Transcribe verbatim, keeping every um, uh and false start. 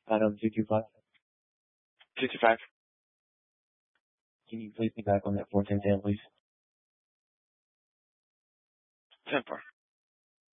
Adam two two five. two two five. Can you place me back on that four ten ten, please? ten four.